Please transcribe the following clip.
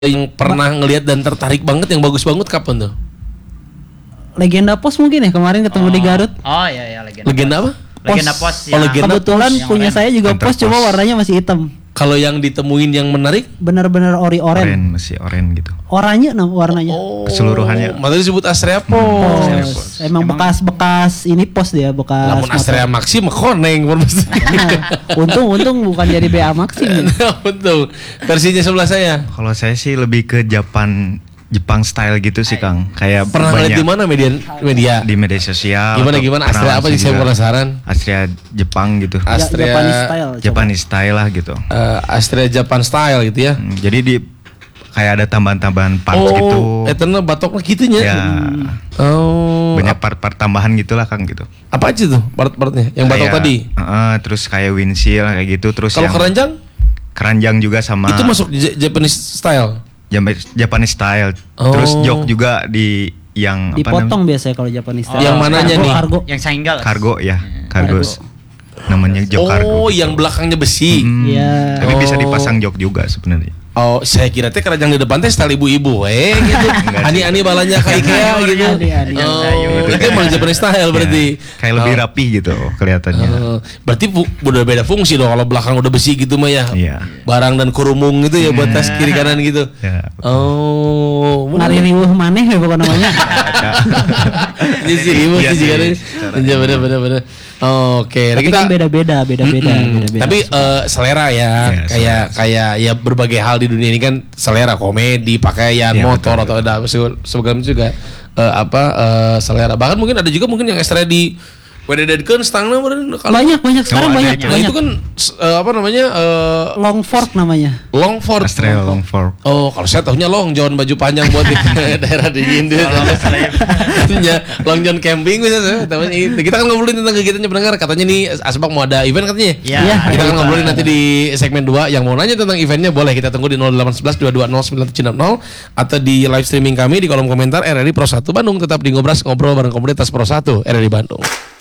yang pernah ngelihat dan tertarik banget yang bagus banget kapan tuh? Legenda Pos mungkin ya kemarin ketemu di Garut. Oh iya Legenda. Legenda apa? Legenda Pos. Legenda Kebetulan Pos. punya Yang saya juga Counter Pos cuma Pos. warnanya masih hitam. Kalau yang ditemuin yang menarik? Benar-benar oren. Masih oren gitu. Oranye warnanya. Keseluruhannya. Makanya disebut Astrea Pos. Pos. Emang bekas-bekas ini Pos dia, bekas. Lamun Astrea motor. Maxi mah koneng. Untung bukan jadi BA Maxi. Betul. Versinya sebelah saya. Kalau saya sih lebih ke Jepang style gitu sih Kang. Kayak Pernah ngeliat di mana media? di media sosial. Gimana atau Astrea apa sih, saya juga penasaran. Astrea Jepang gitu. Astrea Japanese style. coba. Japanese style lah gitu. Astrea Japan style gitu ya. Jadi kayak ada tambahan-tambahan parts gitu. Etena batoknya gitunya. Ya, Oh. banyak part-part tambahan gitulah Kang gitu. Apa aja tuh part-partnya? Yang batok Kayak, tadi. Terus kayak windshield kayak gitu. Terus Kalau yang keranjang juga sama itu masuk Japanese style. Japanese style. Oh. Terus jok juga di yang Dipotong biasanya kalau Japanese style. Yang mananya nih? Cargo. Yang single. Cargo ya, cargo. Namanya jok cargo. Oh, yang belakangnya besi. Iya. Tapi bisa Oh. dipasang jok juga sebenarnya. Oh, saya kira teh keranjang di depan teh style ibu-ibu, gitu. Enggak sih. Ani-ani balanya kayak gitu. Ani-ani. Oh, itu emang Japanese style berarti. Ya, kayak lebih rapi gitu kelihatannya. Berarti udah beda fungsi dong kalau belakang udah besi gitu mah ya. Iya. Barang dan kurumung gitu ya buat tas kiri kanan gitu. Ya. Oh, Ngari riweuh maneh ya pokoknya namanya. Jadi sih ribu Iya sih sih, kan. caranya. Bener. Oke, Tapi kan beda-beda. Tapi selera ya, Iya, kayak ya berbagai hal di dunia ini kan selera, komedi, pakaian, Iya, motor betul. atau ada sebagainya juga selera. Bahkan mungkin ada juga mungkin yang ekstra di wedededkeun stangna meureun kalau Banyak sekarang ada banyak. itu. nah, itu kan Long fork namanya. Longford. Astrea long fork. Oh, kalau saya tahunya long john baju panjang buat di daerah dingin itu. Itunya long john camping misalnya. Kita kan ngobrolin tentang kegiatannya pendengar. Katanya nih Asbak mau ada event katanya. Iya. Kita akan ngobrolin nanti di segmen 2. Yang mau nanya tentang eventnya boleh kita tunggu di 0811 220 970 atau di live streaming kami di kolom komentar RRI Pro 1 Bandung. Tetap di Ngobras ngobrol bareng komunitas Pro 1 RRI Bandung.